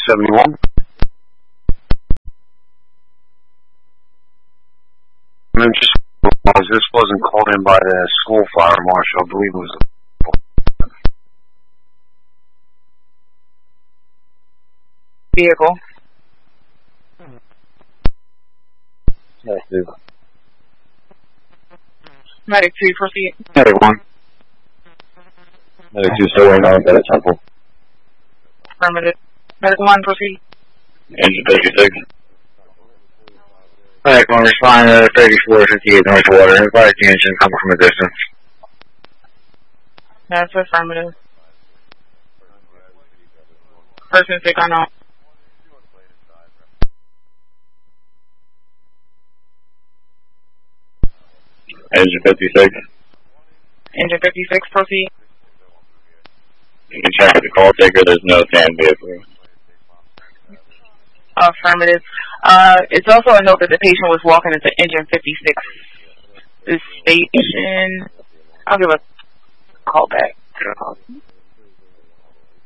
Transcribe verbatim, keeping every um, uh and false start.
seventy-one. And then just this wasn't called in by the school fire marshal. I believe it was. Vehicle. Yes, dude. Medic two, proceed. Medic one. Medic two, still waiting on that temple. Affirmative. Medic one, proceed. Engine thirty-six. Medic one, respond to thirty-four fifty-eight North Water. Advise the engine coming from a distance. That's affirmative. Person sick or not. Engine fifty-six. Engine fifty-six, proceed. You can check with the call taker, there's no sand vehicle. Affirmative. Uh, it's also a note that the patient was walking into engine fifty-six. The station, I'll give a call back.